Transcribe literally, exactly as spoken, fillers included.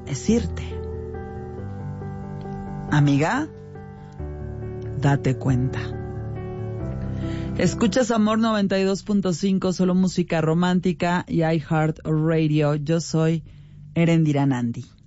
es irte. Amiga, date cuenta. Escuchas Amor noventa y dos punto cinco, solo música romántica y iHeart Radio. Yo soy Erendira Nandi.